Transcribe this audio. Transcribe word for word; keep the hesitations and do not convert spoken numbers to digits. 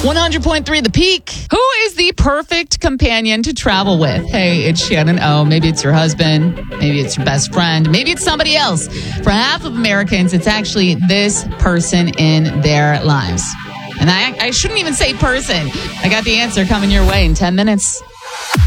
one hundred point three The Peak. Who is the perfect companion to travel with? Hey, it's Shannon O. Maybe it's your husband. Maybe it's your best friend. Maybe it's somebody else. For half of Americans, it's actually this person in their lives. And I, I shouldn't even say person. I got the answer coming your way in ten minutes.